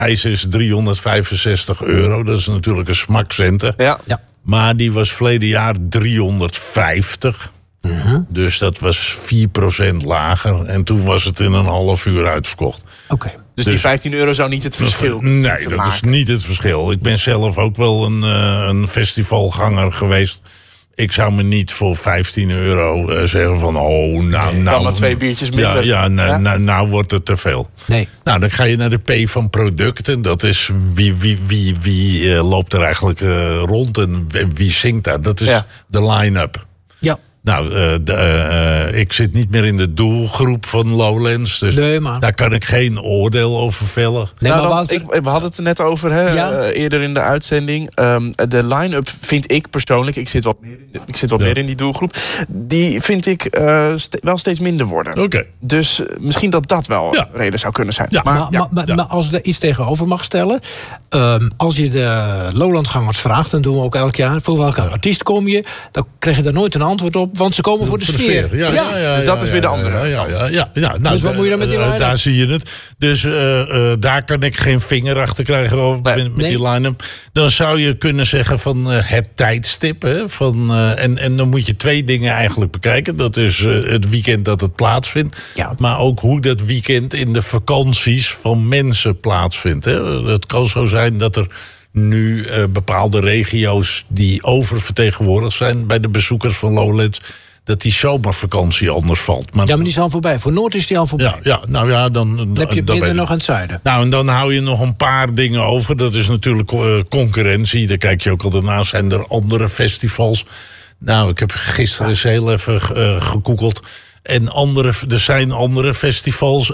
prijs is €365. Dat is natuurlijk een smakcenten. Ja. Maar die was verleden jaar 350. Dus dat was 4% lager. En toen was het in een half uur uitverkocht. Oké. Dus die €15 zou niet het verschil Nee, dat is niet het verschil. Ik ben zelf ook wel een festivalganger geweest. Ik zou me niet voor €15 zeggen van... nou dan maar 2 biertjes minder. Nou wordt het te veel. Nee. Nou, dan ga je naar de P van producten. Dat is wie loopt er eigenlijk rond en wie zingt daar. Dat is de line-up. Ja. Nou, ik zit niet meer in de doelgroep van Lowlands. Dus daar kan ik geen oordeel over vellen. Nee, we hadden het er net over eerder in de uitzending. De line-up vind ik persoonlijk... Ik zit wat meer in die doelgroep. Die vind ik wel steeds minder worden. Oké. Dus misschien dat wel een reden zou kunnen zijn. Ja. Maar als ik er iets tegenover mag stellen... als je de Lowlandgangers vraagt... dan doen we ook elk jaar... voor welke artiest kom je... dan krijg je daar nooit een antwoord op... want ze komen voor de sfeer. Dus dat is weer de andere. Nou, dus wat moet je dan met die line-up? Daar zie je het. Dus daar kan ik geen vinger achter krijgen over met die line-up. Dan zou je kunnen zeggen van het tijdstip. Hè, en dan moet je 2 dingen eigenlijk bekijken. Dat is het weekend dat het plaatsvindt. Ja. Maar ook hoe dat weekend in de vakanties van mensen plaatsvindt. Hè. Het kan zo zijn dat er nu bepaalde regio's die oververtegenwoordigd zijn bij de bezoekers van Lowlands, dat die zomervakantie anders valt. Maar die is al voorbij. Voor Noord is die al voorbij. Dan heb je binnen nog aan het zuiden. Nou, en dan hou je nog een paar dingen over. Dat is natuurlijk concurrentie. Daar kijk je ook altijd naar. Zijn er andere festivals? Nou, ik heb gisteren eens heel even gegoogeld. En er zijn andere festivals.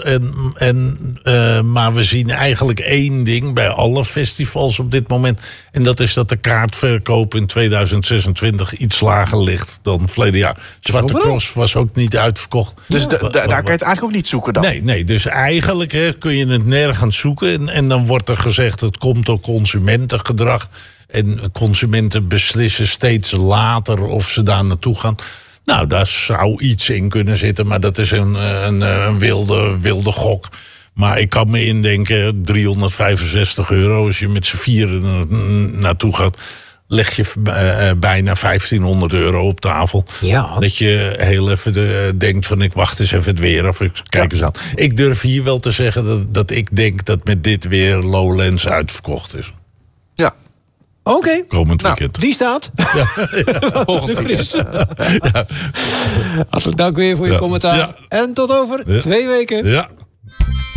Maar we zien eigenlijk 1 ding bij alle festivals op dit moment. En dat is dat de kaartverkoop in 2026 iets lager ligt dan verleden jaar. Zwarte Cross was ook niet uitverkocht. Dus daar kan je het eigenlijk ook niet zoeken dan? Nee, dus eigenlijk kun je het nergens zoeken. En dan wordt er gezegd, het komt door consumentengedrag. En consumenten beslissen steeds later of ze daar naartoe gaan. Nou, daar zou iets in kunnen zitten, maar dat is een wilde gok. Maar ik kan me indenken, €365 als je met z'n vieren naartoe gaat, leg je bijna €1500 op tafel. Ja. Dat je heel even denkt van ik wacht eens even het weer of ik kijk eens aan. Ik durf hier wel te zeggen dat ik denk dat met dit weer Lowlands uitverkocht is. Ja. Oké. Komend weekend. Die staat. Volgend weekend. Hartelijk dank weer voor je commentaar. Ja. En tot over 2 weken. Ja.